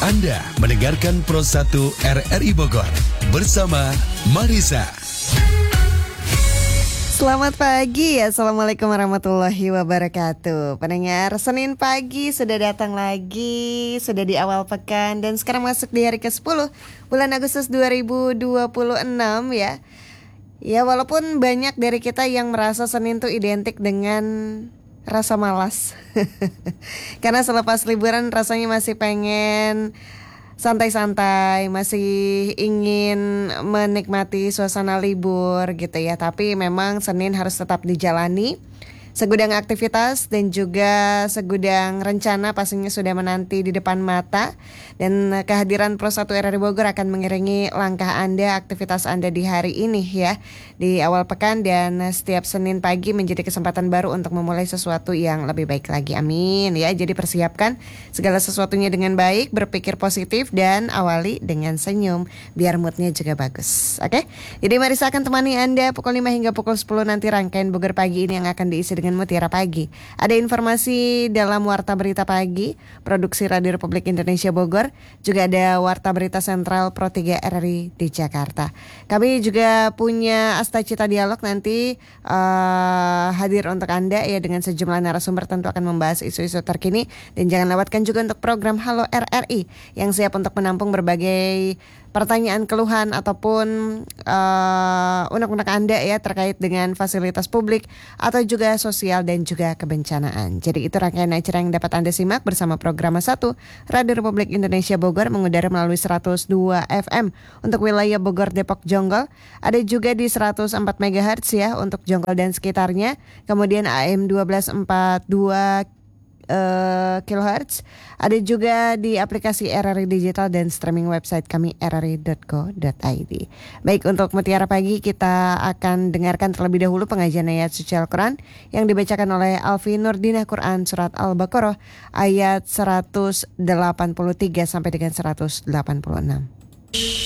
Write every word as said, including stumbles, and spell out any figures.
Anda mendengarkan Pro satu R R I Bogor bersama Marisa. Selamat pagi, Assalamualaikum warahmatullahi wabarakatuh. Pendengar, Senin pagi sudah datang lagi, sudah di awal pekan dan sekarang masuk di hari kesepuluh bulan Agustus dua ribu dua puluh enam ya. Ya walaupun banyak dari kita yang merasa Senin tuh identik dengan rasa malas. Karena selepas liburan rasanya masih pengen santai-santai, masih ingin menikmati suasana libur gitu ya. Tapi memang Senin harus tetap dijalani. Segudang aktivitas dan juga segudang rencana pastinya sudah menanti di depan mata. Dan kehadiran Pro satu R R I Bogor akan mengiringi langkah Anda, aktivitas Anda di hari ini ya, di awal pekan. Dan setiap Senin pagi menjadi kesempatan baru untuk memulai sesuatu yang lebih baik lagi. Amin ya. Jadi persiapkan segala sesuatunya dengan baik, berpikir positif dan awali dengan senyum biar moodnya juga bagus. Oke? Jadi Marisa akan temani Anda pukul lima hingga pukul sepuluh nanti rangkaian Bogor Pagi ini yang akan diisi dengan Mutiara Pagi. Ada informasi dalam Warta Berita Pagi Produksi Radio Republik Indonesia Bogor. Juga ada Warta Berita Sentral Pro tiga R R I di Jakarta. Kami juga punya Asta Cita Dialog nanti uh, hadir untuk Anda ya, dengan sejumlah narasumber tentu akan membahas isu-isu terkini. Dan jangan lewatkan juga untuk program Halo R R I yang siap untuk menampung berbagai pertanyaan, keluhan ataupun uh, unek-unek Anda ya terkait dengan fasilitas publik atau juga sosial dan juga kebencanaan. Jadi itu rangkaian acara yang dapat Anda simak bersama program satu Radio Republik Indonesia Bogor mengudara melalui seratus dua F M untuk wilayah Bogor, Depok, Jonggol. Ada juga di seratus empat megahertz ya untuk Jonggol dan sekitarnya. Kemudian A M satu dua empat dua Uh, kilohertz. Ada juga di aplikasi R R I Digital dan streaming website kami r r i dot co dot i d. Baik, untuk Mutiara Pagi kita akan dengarkan terlebih dahulu pengajian ayat suci Al-Quran yang dibacakan oleh Alfi Nurdinah, Quran Surat Al-Baqarah ayat seratus delapan puluh tiga sampai dengan seratus delapan puluh enam.